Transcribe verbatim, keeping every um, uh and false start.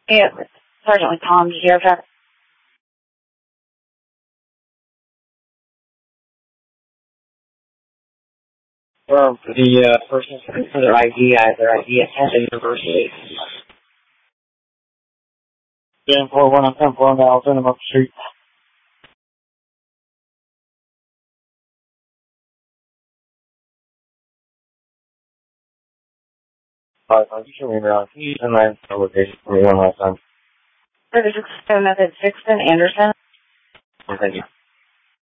Yeah, Sergeant Tom, did you ever have or the uh, person for their I D, uh, their I D at Penn University? ten four one on ten four now, send them up the street. Alright, I'll just show me around. Can you send my location for me one last time? thirty-six method six in Anderson. Thank you.